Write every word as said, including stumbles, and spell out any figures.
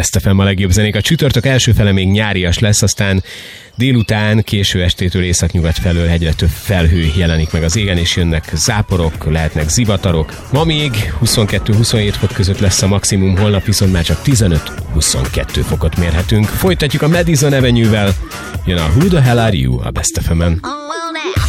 Best ef em a legjobb zenék. A csütörtök első fele még nyárias lesz, aztán délután, késő estétől északnyugat felől egyre több felhő jelenik meg az égen, és jönnek záporok, lehetnek zivatarok. Ma még huszonkettő-huszonhét fok között lesz a maximum, holnap viszont már csak tizenöt-huszonkettő fokot mérhetünk. Folytatjuk a Madison Avenue-vel, jön a Who the Hell Are You a Best ef emen.